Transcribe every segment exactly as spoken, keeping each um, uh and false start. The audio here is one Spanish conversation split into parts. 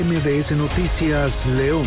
M B S Noticias León.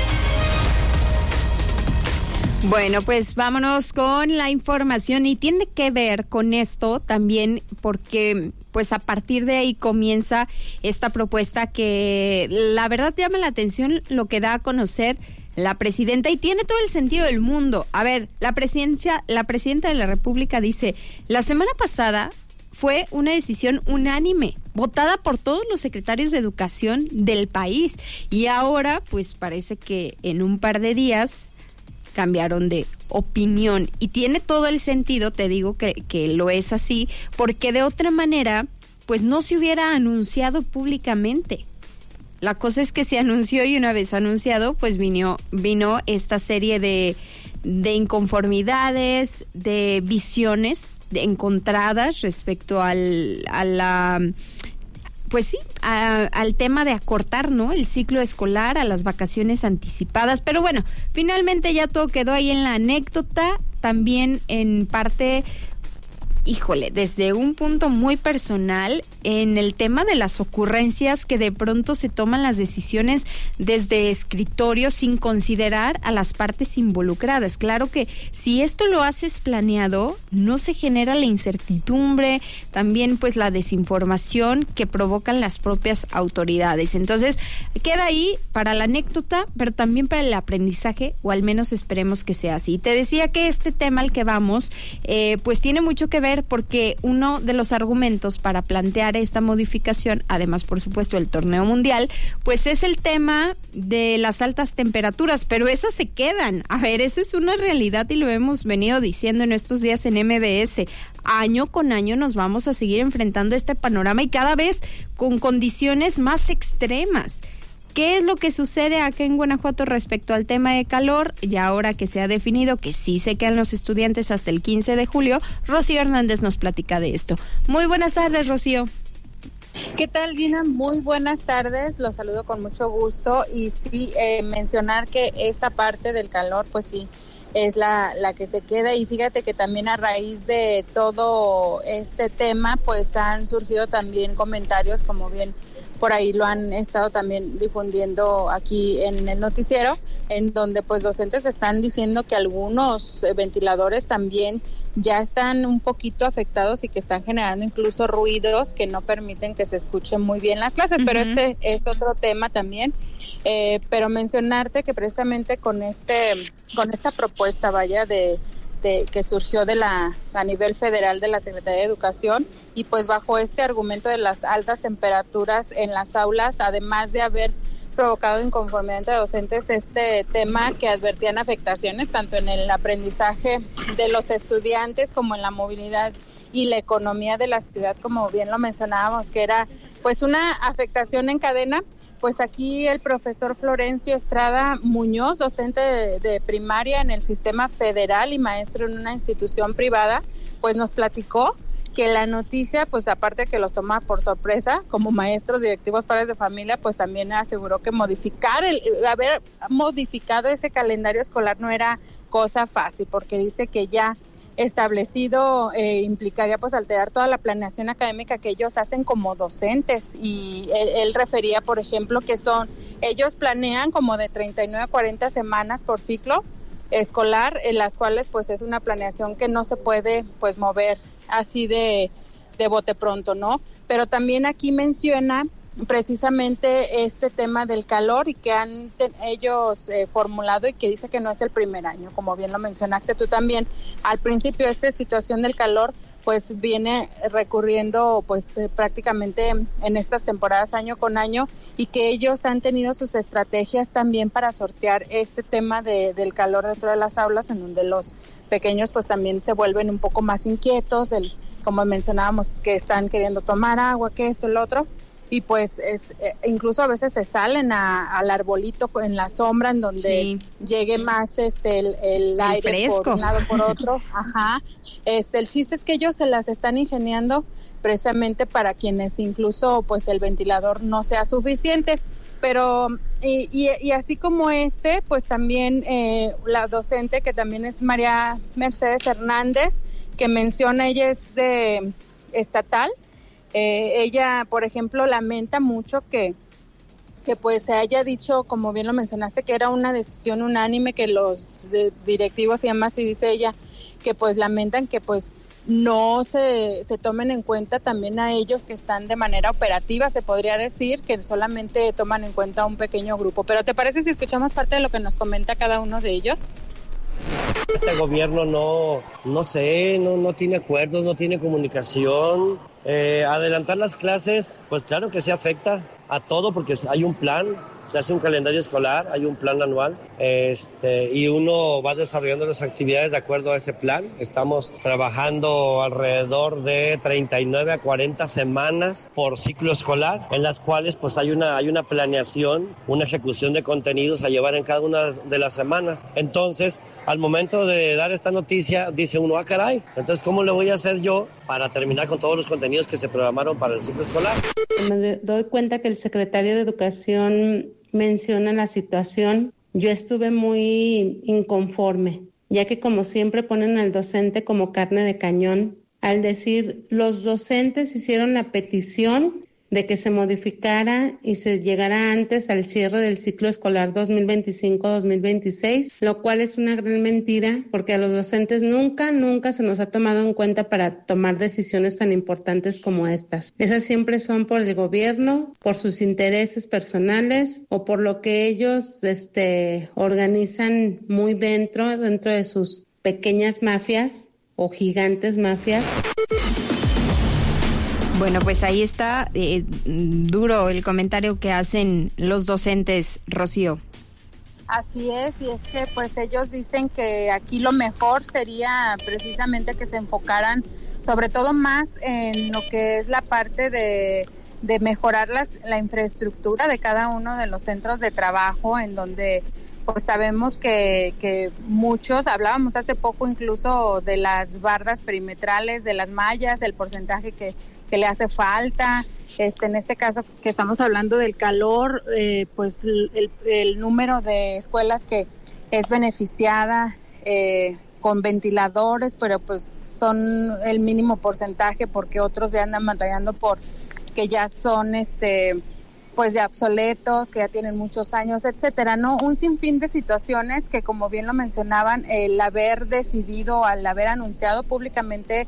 Bueno, pues vámonos con la información y tiene que ver con esto también porque pues a partir de ahí comienza esta propuesta que la verdad llama la atención lo que da a conocer la presidenta y tiene todo el sentido del mundo. A ver, la presidencia, la presidenta de la República dice, la semana pasada fue una decisión unánime, votada por todos los secretarios de educación del país y ahora pues parece que en un par de días cambiaron de opinión y tiene todo el sentido, te digo que, que lo es así, porque de otra manera pues no se hubiera anunciado públicamente. La cosa es que se anunció y una vez anunciado pues vino, vino esta serie de, de inconformidades, de visiones de encontradas respecto al, a la... Pues sí, a, al tema de acortar, ¿no? El ciclo escolar, a las vacaciones anticipadas. Pero bueno, finalmente ya todo quedó ahí en la anécdota. También en parte, híjole, desde un punto muy personal, en el tema de las ocurrencias que de pronto se toman las decisiones desde escritorio sin considerar a las partes involucradas. Claro que si esto lo haces planeado, no se genera la incertidumbre, también pues la desinformación que provocan las propias autoridades. Entonces, queda ahí para la anécdota, pero también para el aprendizaje, o al menos esperemos que sea así. Te decía que este tema al que vamos, eh, pues tiene mucho que ver porque uno de los argumentos para plantear esta modificación, además por supuesto del torneo mundial, pues es el tema de las altas temperaturas, pero esas se quedan. A ver, eso es una realidad y lo hemos venido diciendo en estos días en M B S. Año con año nos vamos a seguir enfrentando este panorama y cada vez con condiciones más extremas. ¿Qué es lo que sucede acá en Guanajuato respecto al tema de calor? Y ahora que se ha definido que sí se quedan los estudiantes hasta el quince de julio, Rocío Hernández nos platica de esto. Muy buenas tardes, Rocío. ¿Qué tal, Gina? Muy buenas tardes, los saludo con mucho gusto y sí, eh, mencionar que esta parte del calor, pues sí, es la, la que se queda y fíjate que también a raíz de todo este tema, pues han surgido también comentarios, como bien por ahí lo han estado también difundiendo aquí en el noticiero, en donde pues docentes están diciendo que algunos ventiladores también ya están un poquito afectados y que están generando incluso ruidos que no permiten que se escuchen muy bien las clases, uh-huh. Pero este es otro tema también. Eh, pero mencionarte que precisamente con este, con esta propuesta, vaya, de De, que surgió de la a nivel federal de la Secretaría de Educación y pues bajo este argumento de las altas temperaturas en las aulas, además de haber provocado inconformidad entre docentes, este tema que advertían afectaciones tanto en el aprendizaje de los estudiantes como en la movilidad y la economía de la ciudad, como bien lo mencionábamos, que era pues una afectación en cadena. Pues aquí el profesor Florencio Estrada Muñoz, docente de, de primaria en el sistema federal y maestro en una institución privada, pues nos platicó que la noticia, pues aparte de que los toma por sorpresa, como maestros, directivos, padres de familia, pues también aseguró que modificar, el haber modificado ese calendario escolar no era cosa fácil, porque dice que ya establecido eh, implicaría pues alterar toda la planeación académica que ellos hacen como docentes y él, él refería, por ejemplo, que son, ellos planean como de treinta y nueve a cuarenta semanas por ciclo escolar, en las cuales pues es una planeación que no se puede pues mover así de, de bote pronto, ¿no? Pero también aquí menciona precisamente este tema del calor y que han te, ellos eh, formulado y que dice que no es el primer año, como bien lo mencionaste tú también. Al principio esta situación del calor pues viene recurriendo pues eh, prácticamente en estas temporadas año con año y que ellos han tenido sus estrategias también para sortear este tema de, del calor dentro de las aulas, en donde los pequeños pues también se vuelven un poco más inquietos, el, como mencionábamos, que están queriendo tomar agua, que esto, lo otro. Y pues es eh, incluso a veces se salen a, al arbolito en la sombra en donde sí. llegue más este el, el, el aire fresco. Por un lado por otro, ajá. Este el chiste es que ellos se las están ingeniando precisamente para quienes incluso pues el ventilador no sea suficiente, pero y, y, y así como este pues también eh, la docente que también es María Mercedes Hernández, que menciona, ella es de estatal. Eh, ella, por ejemplo, lamenta mucho que, que pues se haya dicho, como bien lo mencionaste, que era una decisión unánime, que los de, directivos y demás, y dice ella, que pues lamentan que pues no se, se tomen en cuenta también a ellos que están de manera operativa, se podría decir, que solamente toman en cuenta a un pequeño grupo. Pero ¿te parece si escuchamos parte de lo que nos comenta cada uno de ellos? Este gobierno no, no sé, no, no tiene acuerdos, no tiene comunicación. Eh, adelantar las clases, pues claro que sí afecta a todo porque hay un plan, se hace un calendario escolar, hay un plan anual, este, y uno va desarrollando las actividades de acuerdo a ese plan. Estamos trabajando alrededor de treinta y nueve a cuarenta semanas por ciclo escolar, en las cuales pues hay una, hay una planeación, una ejecución de contenidos a llevar en cada una de las semanas. Entonces, al momento de dar esta noticia, dice uno, ah, caray, entonces ¿cómo le voy a hacer yo para terminar con todos los contenidos que se programaron para el ciclo escolar? Me doy cuenta que el secretario de Educación menciona la situación. Yo estuve muy inconforme, ya que como siempre ponen al docente como carne de cañón, al decir los docentes hicieron la petición de que se modificara y se llegara antes al cierre del ciclo escolar dos mil veinticinco dos mil veintiséis, lo cual es una gran mentira porque a los docentes nunca, nunca se nos ha tomado en cuenta para tomar decisiones tan importantes como estas. Esas siempre son por el gobierno, por sus intereses personales o por lo que ellos este, organizan muy dentro, dentro de sus pequeñas mafias o gigantes mafias. Bueno, pues ahí está eh, duro el comentario que hacen los docentes, Rocío. Así es, y es que pues ellos dicen que aquí lo mejor sería precisamente que se enfocaran sobre todo más en lo que es la parte de, de mejorar las, la infraestructura de cada uno de los centros de trabajo, en donde pues sabemos que, que muchos, hablábamos hace poco incluso de las bardas perimetrales, de las mallas, el porcentaje que que le hace falta, este, en este caso que estamos hablando del calor, eh, pues el, el número de escuelas que es beneficiada eh, con ventiladores, pero pues son el mínimo porcentaje porque otros ya andan batallando por que ya son este pues ya obsoletos, que ya tienen muchos años, etcétera, ¿no? Un sinfín de situaciones que, como bien lo mencionaban, el haber decidido, al haber anunciado públicamente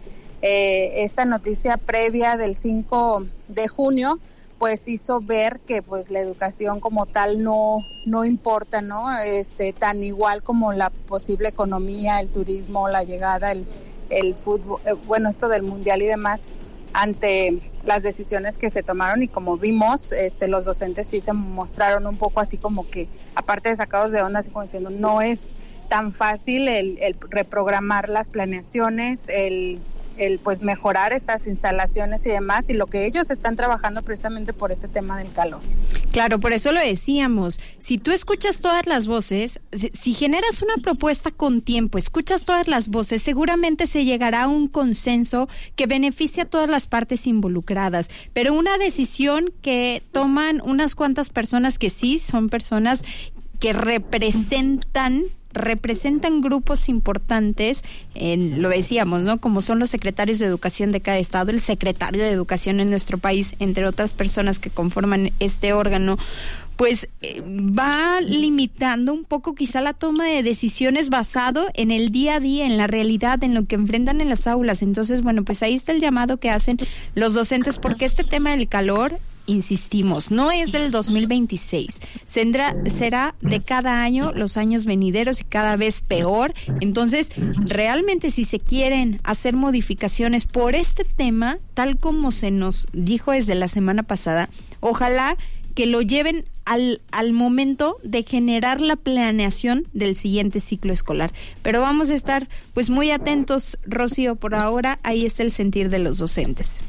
Eh, esta noticia previa del cinco de junio, pues hizo ver que pues la educación como tal no no importa, ¿no? Este, tan igual como la posible economía, el turismo, la llegada, el el fútbol, eh, bueno, esto del mundial y demás, ante las decisiones que se tomaron. Y como vimos, este los docentes sí se mostraron un poco así como que, aparte de sacados de onda, así como diciendo, no es tan fácil el, el reprogramar las planeaciones, el el pues mejorar estas instalaciones y demás, y lo que ellos están trabajando precisamente por este tema del calor. Claro, por eso lo decíamos, si tú escuchas todas las voces, si generas una propuesta con tiempo, escuchas todas las voces, seguramente se llegará a un consenso que beneficie a todas las partes involucradas, pero una decisión que toman unas cuantas personas que sí son personas que representan representan grupos importantes, en, lo decíamos, ¿no? Como son los secretarios de educación de cada estado, el secretario de educación en nuestro país, entre otras personas que conforman este órgano, pues eh, va limitando un poco quizá la toma de decisiones basado en el día a día, en la realidad, en lo que enfrentan en las aulas. Entonces, bueno, pues ahí está el llamado que hacen los docentes, porque este tema del calor, insistimos, no es del dos mil veintiséis, será, será de cada año, los años venideros, y cada vez peor. Entonces, realmente si se quieren hacer modificaciones por este tema, tal como se nos dijo desde la semana pasada, ojalá que lo lleven al, al momento de generar la planeación del siguiente ciclo escolar. Pero vamos a estar pues muy atentos, Rocío. Por ahora ahí está el sentir de los docentes.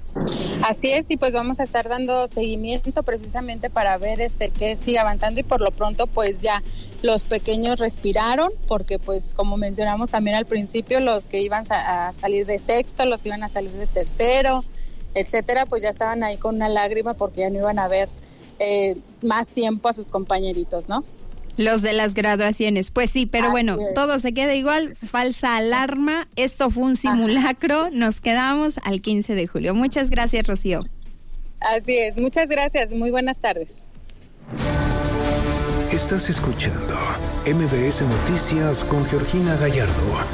Así es, y pues vamos a estar dando seguimiento precisamente para ver este que sigue avanzando, y por lo pronto pues ya los pequeños respiraron, porque pues como mencionamos también al principio, los que iban a salir de sexto, los que iban a salir de tercero, etcétera, pues ya estaban ahí con una lágrima porque ya no iban a ver eh, más tiempo a sus compañeritos, ¿no? Los de las graduaciones, pues sí, pero Así bueno, es. Todo se queda igual, falsa alarma, esto fue un simulacro, Ajá. Nos quedamos al quince de julio. Muchas gracias, Rocío. Así es, muchas gracias, muy buenas tardes. Estás escuchando M B S Noticias con Georgina Gallardo.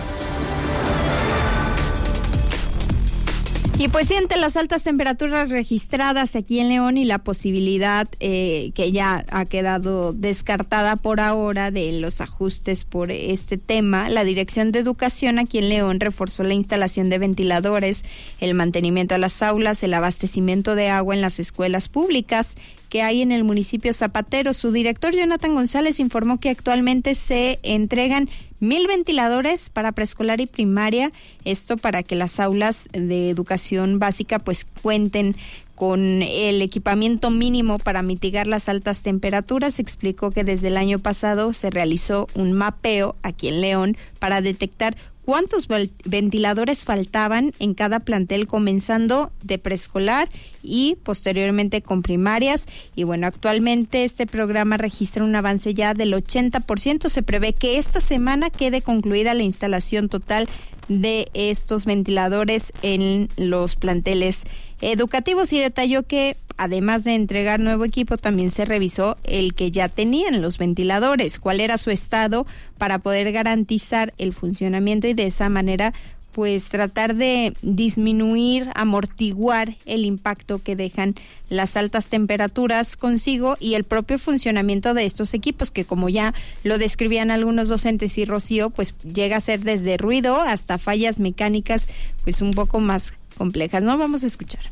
Y pues sí, ante las altas temperaturas registradas aquí en León y la posibilidad eh, que ya ha quedado descartada por ahora de los ajustes por este tema, la Dirección de Educación aquí en León reforzó la instalación de ventiladores, el mantenimiento de las aulas, el abastecimiento de agua en las escuelas públicas que hay en el municipio Zapatero. Su director, Jonathan González, informó que actualmente se entregan mil ventiladores para preescolar y primaria, esto para que las aulas de educación básica pues cuenten con el equipamiento mínimo para mitigar las altas temperaturas. Explicó que desde el año pasado se realizó un mapeo aquí en León para detectar cuántos ventiladores faltaban en cada plantel, comenzando de preescolar y posteriormente con primarias. Y bueno, actualmente este programa registra un avance ya del ochenta por ciento. Se prevé que esta semana quede concluida la instalación total de estos ventiladores en los planteles educativos, y detalló que además de entregar nuevo equipo, también se revisó el que ya tenían los ventiladores, cuál era su estado, para poder garantizar el funcionamiento y de esa manera pues tratar de disminuir, amortiguar el impacto que dejan las altas temperaturas consigo y el propio funcionamiento de estos equipos, que como ya lo describían algunos docentes y Rocío, pues llega a ser desde ruido hasta fallas mecánicas pues un poco más complejas, ¿no? Vamos a escuchar.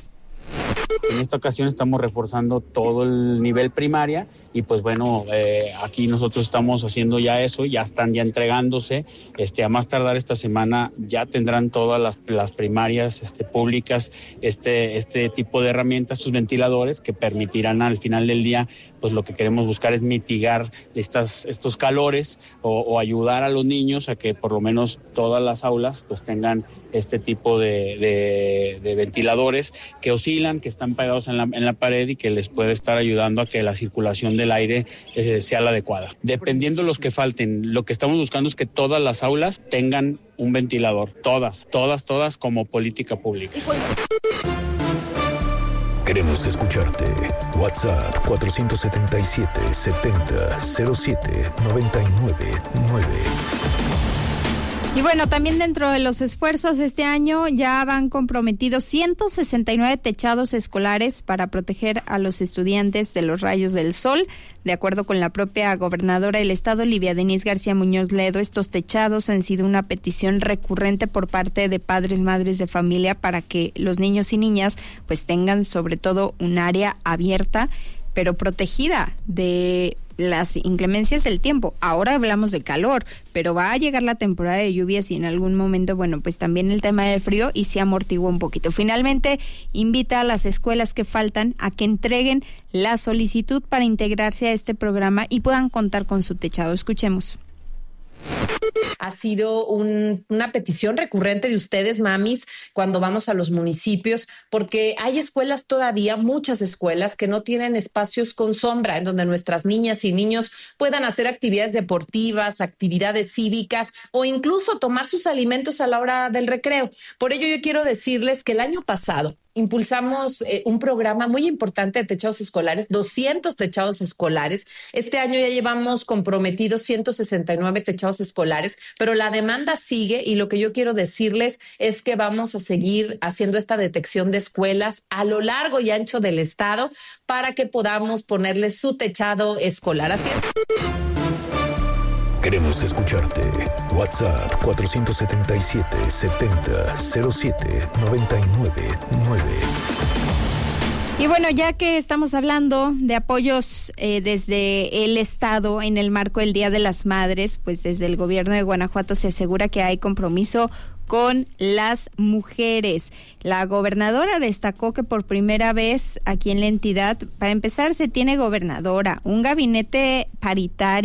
En esta ocasión estamos reforzando todo el nivel primaria y pues bueno, eh, aquí nosotros estamos haciendo ya eso, ya están ya entregándose, este, a más tardar esta semana ya tendrán todas las, las primarias este, públicas este, este tipo de herramientas, sus ventiladores que permitirán al final del día, pues lo que queremos buscar es mitigar estas, estos calores o, o ayudar a los niños a que por lo menos todas las aulas pues tengan este tipo de, de, de ventiladores que oscilan, que están pegados en la, en la pared y que les puede estar ayudando a que la circulación del aire eh, sea la adecuada. Dependiendo de los que falten, lo que estamos buscando es que todas las aulas tengan un ventilador, todas, todas, todas como política pública. Queremos escucharte. WhatsApp cuatro siete siete, setenta, cero siete, noventa y nueve nueve. Y bueno, también dentro de los esfuerzos este año ya van comprometidos ciento sesenta y nueve techados escolares para proteger a los estudiantes de los rayos del sol. De acuerdo con la propia gobernadora del estado, Livia Denise García Muñoz Ledo, estos techados han sido una petición recurrente por parte de padres, madres de familia para que los niños y niñas pues tengan sobre todo un área abierta pero protegida de las inclemencias del tiempo. Ahora hablamos de calor, pero va a llegar la temporada de lluvias y en algún momento, bueno, pues también el tema del frío y se amortigua un poquito. Finalmente, invita a las escuelas que faltan a que entreguen la solicitud para integrarse a este programa y puedan contar con su techado. Escuchemos. Ha sido un, una petición recurrente de ustedes, mamis, cuando vamos a los municipios, porque hay escuelas todavía, muchas escuelas, que no tienen espacios con sombra, en donde nuestras niñas y niños puedan hacer actividades deportivas, actividades cívicas o incluso tomar sus alimentos a la hora del recreo. Por ello, yo quiero decirles que el año pasado impulsamos eh, un programa muy importante de techados escolares, doscientos techados escolares. Este año ya llevamos comprometidos ciento sesenta y nueve techados escolares, pero la demanda sigue y lo que yo quiero decirles es que vamos a seguir haciendo esta detección de escuelas a lo largo y ancho del estado para que podamos ponerles su techado escolar. Así es. Queremos escucharte. WhatsApp cuatro siete siete, setenta, cero siete, noventa y nueve nueve. Y bueno, ya que estamos hablando de apoyos eh, desde el Estado en el marco del Día de las Madres, pues desde el gobierno de Guanajuato se asegura que hay compromiso con las mujeres. La gobernadora destacó que por primera vez aquí en la entidad, para empezar, se tiene gobernadora, un gabinete paritario,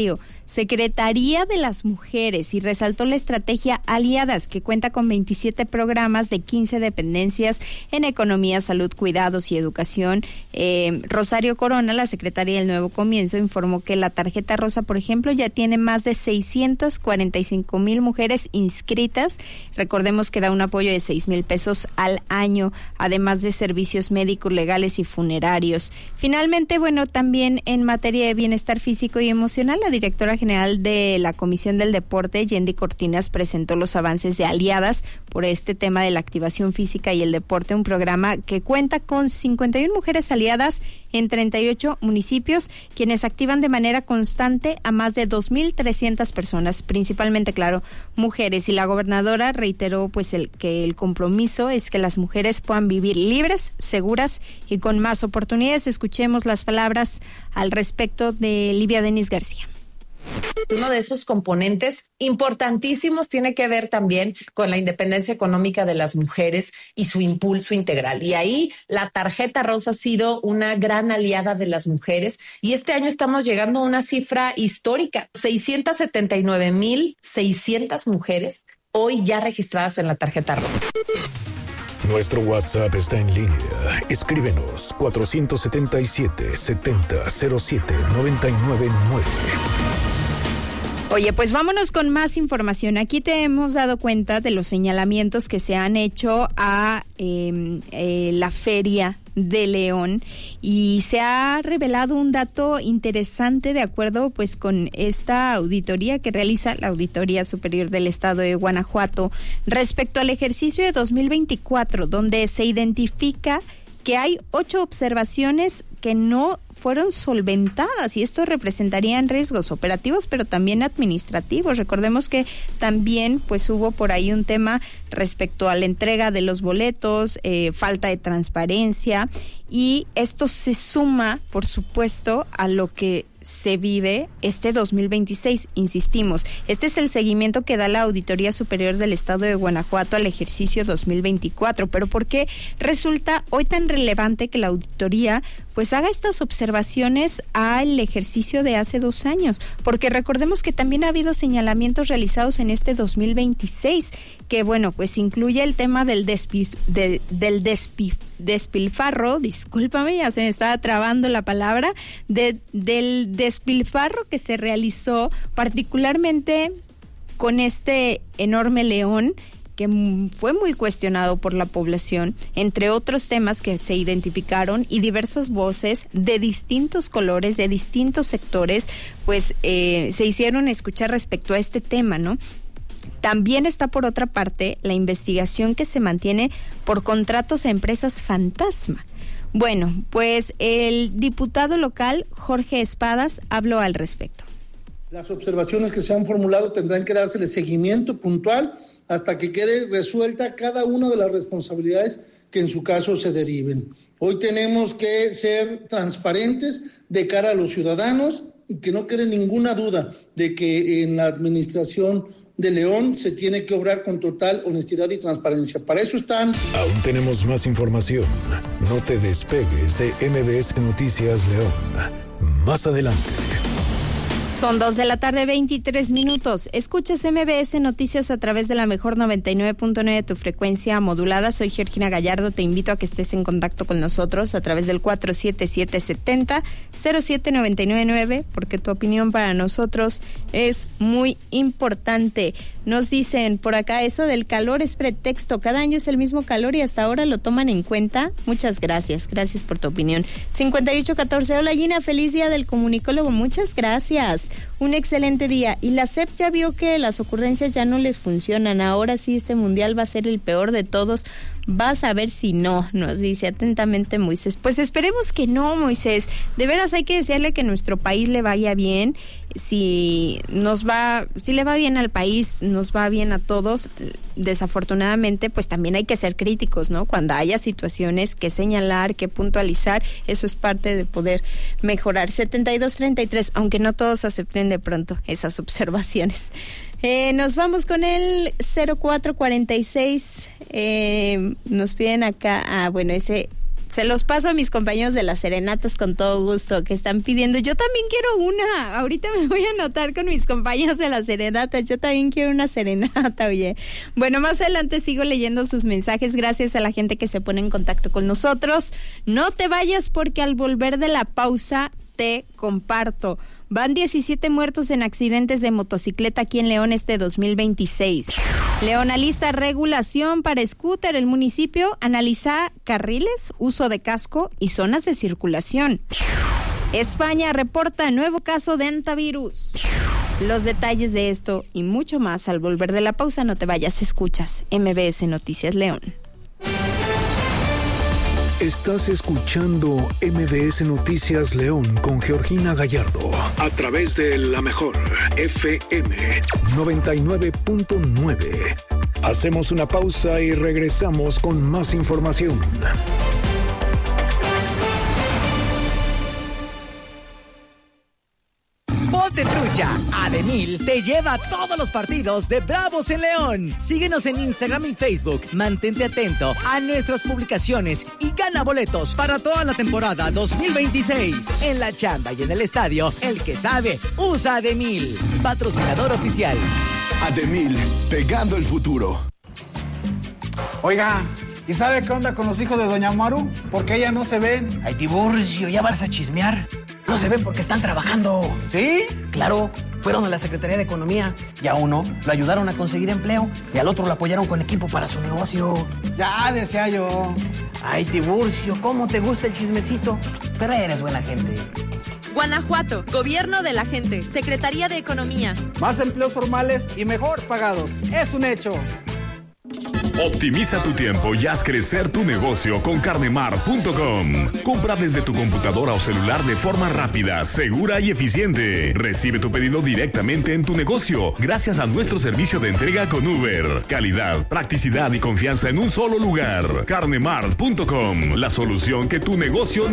Secretaría de las Mujeres, y resaltó la estrategia Aliadas, que cuenta con veintisiete programas de quince dependencias en economía, salud, cuidados y educación. Eh, Rosario Corona, la secretaria del Nuevo Comienzo, informó que la tarjeta rosa, por ejemplo, ya tiene más de seiscientas cuarenta y cinco mil mujeres inscritas. Recordemos que da un apoyo de seis mil pesos al año, además de servicios médicos, legales y funerarios. Finalmente, bueno, también en materia de bienestar físico y emocional, la directora general de la Comisión del Deporte, Yendi Cortinas, presentó los avances de Aliadas por este tema de la activación física y el deporte, un programa que cuenta con cincuenta y una mujeres aliadas en treinta y ocho municipios, quienes activan de manera constante a más de dos mil trescientas personas, principalmente, claro, mujeres. Y la gobernadora reiteró pues el que el compromiso es que las mujeres puedan vivir libres, seguras y con más oportunidades. Escuchemos las palabras al respecto de Livia Denis García. Uno de esos componentes importantísimos tiene que ver también con la independencia económica de las mujeres y su impulso integral. Y ahí la tarjeta rosa ha sido una gran aliada de las mujeres, y este año estamos llegando a una cifra histórica, seiscientas setenta y nueve mil seiscientas mujeres hoy ya registradas en la tarjeta rosa. Nuestro WhatsApp está en línea. Escríbenos cuatro siete siete, setenta, cero siete, noventa y nueve nueve. Oye, pues vámonos con más información. Aquí te hemos dado cuenta de los señalamientos que se han hecho a eh, eh, la Feria de León, y se ha revelado un dato interesante de acuerdo pues con esta auditoría que realiza la Auditoría Superior del Estado de Guanajuato respecto al ejercicio de dos mil veinticuatro, donde se identifica que hay ocho observaciones que no fueron solventadas, y esto representarían riesgos operativos pero también administrativos. Recordemos que también pues hubo por ahí un tema respecto a la entrega de los boletos, eh, falta de transparencia, y esto se suma, por supuesto, a lo que se vive este dos mil veintiséis. Insistimos, este es el seguimiento que da la Auditoría Superior del Estado de Guanajuato al ejercicio dos mil veinticuatro. Pero ¿por qué resulta hoy tan relevante que la auditoría pues haga estas observaciones al ejercicio de hace dos años? Porque recordemos que también ha habido señalamientos realizados en este dos mil veintiséis, que bueno, pues incluye el tema del despi, de, del despi, despilfarro, discúlpame, ya se me estaba trabando la palabra, de, del despilfarro que se realizó particularmente con este enorme león, que fue muy cuestionado por la población, entre otros temas que se identificaron, y diversas voces de distintos colores, de distintos sectores, pues eh, se hicieron escuchar respecto a este tema, ¿no? También está, por otra parte, la investigación que se mantiene por contratos a empresas fantasma. Bueno, pues el diputado local, Jorge Espadas, habló al respecto. Las observaciones que se han formulado tendrán que dársele seguimiento puntual hasta que quede resuelta cada una de las responsabilidades que en su caso se deriven. Hoy tenemos que ser transparentes de cara a los ciudadanos y que no quede ninguna duda de que en la administración de León se tiene que obrar con total honestidad y transparencia. Para eso están... Aún tenemos más información. No te despegues de M B S Noticias León. Más adelante. Son dos de la tarde, veintitrés minutos. Escuchas M B S Noticias a través de la mejor noventa y nueve punto nueve de tu frecuencia modulada. Soy Georgina Gallardo. Te invito a que estés en contacto con nosotros a través del cuatro siete siete, setenta, cero siete, noventa y nueve nueve, porque tu opinión para nosotros es muy importante. Nos dicen por acá, eso del calor es pretexto. Cada año es el mismo calor y hasta ahora lo toman en cuenta. Muchas gracias. Gracias por tu opinión. cincuenta y ocho catorce. Hola Gina, feliz día del comunicólogo. Muchas gracias. Un excelente día. Y la S E P ya vio que las ocurrencias ya no les funcionan. Ahora sí, este mundial va a ser el peor de todos. Vas a ver si no, nos dice atentamente Moisés. Pues esperemos que no, Moisés. De veras hay que desearle que nuestro país le vaya bien. Si nos va, si le va bien al país, nos va bien a todos. Desafortunadamente, pues también hay que ser críticos, ¿no? Cuando haya situaciones que señalar, que puntualizar, eso es parte de poder mejorar. setenta y dos treinta y tres, aunque no todos acepten de pronto esas observaciones. Eh, nos vamos con el cero cuatro cuarenta y seis. Eh, nos piden acá, ah, bueno, ese Se los paso a mis compañeros de las serenatas con todo gusto, que están pidiendo. Yo también quiero una. Ahorita me voy a anotar con mis compañeros de las serenatas. Yo también quiero una serenata, oye. Bueno, más adelante sigo leyendo sus mensajes. Gracias a la gente que se pone en contacto con nosotros. No te vayas porque al volver de la pausa te comparto. Van diecisiete muertos en accidentes de motocicleta aquí en León este dos mil veintiséis. León alista regulación para scooter. El municipio analiza carriles, uso de casco y zonas de circulación. España reporta nuevo caso de antivirus. Los detalles de esto y mucho más al volver de la pausa. No te vayas, escuchas M B S Noticias León. Estás escuchando M B S Noticias León con Georgina Gallardo a través de La Mejor F M noventa y nueve punto nueve. Hacemos una pausa y regresamos con más información. Ponte trucha, Ademil te lleva a todos los partidos de Bravos en León. Síguenos en Instagram y Facebook. Mantente atento a nuestras publicaciones y gana boletos para toda la temporada dos mil veintiséis. En la chamba y en el estadio, el que sabe, usa Ademil. Patrocinador oficial. Ademil, pegando el futuro. Oiga, ¿y sabe qué onda con los hijos de Doña Maru? Porque ella no se ven. Ay, Tiburcio, ya vas a chismear. No se ven porque están trabajando. ¿Sí? Claro, fueron a la Secretaría de Economía y a uno lo ayudaron a conseguir empleo y al otro lo apoyaron con equipo para su negocio. Ya decía yo. Ay, Tiburcio, ¿cómo te gusta el chismecito? Pero eres buena gente. Guanajuato, Gobierno de la Gente, Secretaría de Economía. Más empleos formales y mejor pagados. Es un hecho. Optimiza tu tiempo y haz crecer tu negocio con carnemar punto com. Compra desde tu computadora o celular de forma rápida, segura y eficiente. Recibe tu pedido directamente en tu negocio gracias a nuestro servicio de entrega con Uber. Calidad, practicidad y confianza en un solo lugar. carnemar punto com, la solución que tu negocio necesita.